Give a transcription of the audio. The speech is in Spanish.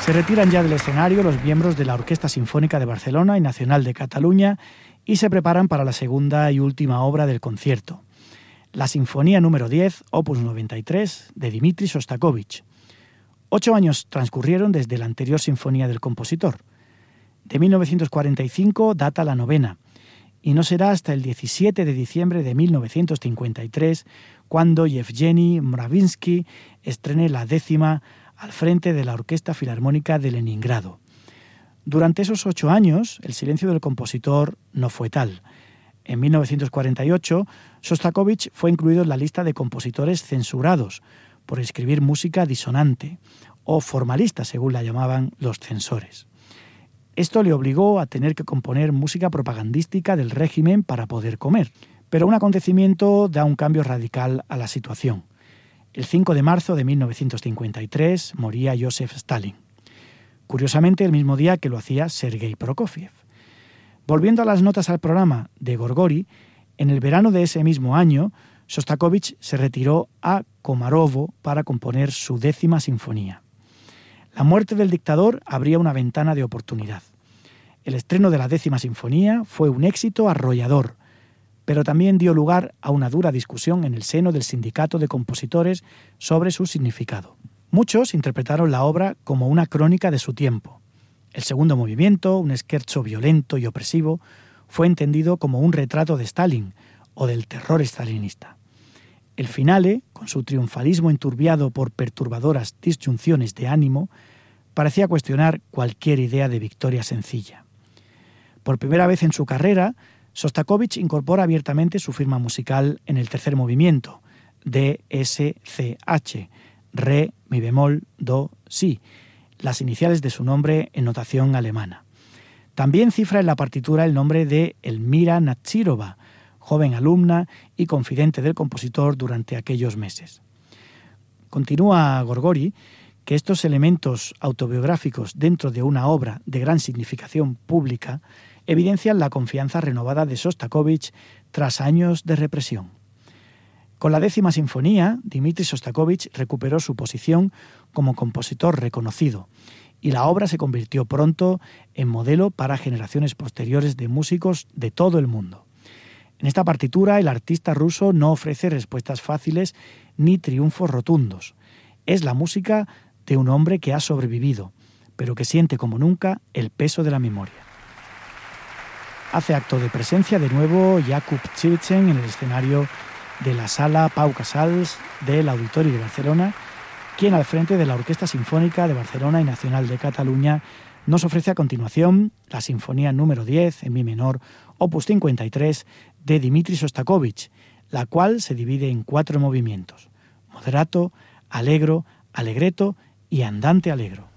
Se retiran ya del escenario los miembros de la Orquesta Sinfónica de Barcelona y Nacional de Cataluña y se preparan para la segunda y última obra del concierto, la Sinfonía número 10, opus 93, de Dmitri Shostakóvich. 8 años transcurrieron desde la anterior sinfonía del compositor. De 1945 data la novena, y no será hasta el 17 de diciembre de 1953 cuando Yevgeny Mravinsky estrene la 10ª al frente de la Orquesta Filarmónica de Leningrado. Durante esos 8 años, el silencio del compositor no fue tal. En 1948, Shostakóvich fue incluido en la lista de compositores censurados por escribir música disonante o formalista, según la llamaban los censores. Esto le obligó a tener que componer música propagandística del régimen para poder comer. Pero un acontecimiento da un cambio radical a la situación. El 5 de marzo de 1953 moría Joseph Stalin. Curiosamente, el mismo día que lo hacía Sergei Prokofiev. Volviendo a las notas al programa de Gorgori, en el verano de ese mismo año, Shostakóvich se retiró a Komarovo para componer su 10ª sinfonía. La muerte del dictador abría una ventana de oportunidad. El estreno de la 10ª sinfonía fue un éxito arrollador, pero también dio lugar a una dura discusión en el seno del sindicato de compositores sobre su significado. Muchos interpretaron la obra como una crónica de su tiempo. El segundo movimiento, un scherzo violento y opresivo, fue entendido como un retrato de Stalin o del terror stalinista. El finale, con su triunfalismo enturbiado por perturbadoras disyunciones de ánimo, parecía cuestionar cualquier idea de victoria sencilla. Por primera vez en su carrera, Shostakóvich incorpora abiertamente su firma musical en el tercer movimiento, D-S-C-H, Re, Mi bemol, Do, Si, las iniciales de su nombre en notación alemana. También cifra en la partitura el nombre de Elmira Natsirova, joven alumna y confidente del compositor durante aquellos meses. Continúa Gorgori que estos elementos autobiográficos dentro de una obra de gran significación pública evidencian la confianza renovada de Shostakóvich tras años de represión. Con la 10ª sinfonía, Dmitri Shostakóvich recuperó su posición como compositor reconocido y la obra se convirtió pronto en modelo para generaciones posteriores de músicos de todo el mundo. En esta partitura, el artista ruso no ofrece respuestas fáciles ni triunfos rotundos. Es la música de un hombre que ha sobrevivido, pero que siente como nunca el peso de la memoria. Hace acto de presencia de nuevo Jakub Civitzen en el escenario de la Sala Pau Casals del Auditori de Barcelona, quien al frente de la Orquesta Sinfónica de Barcelona y Nacional de Cataluña nos ofrece a continuación la Sinfonía número 10 en mi menor, opus 53, de Dmitri Shostakóvich, la cual se divide en 4 movimientos: moderato, allegro, allegretto y andante allegro.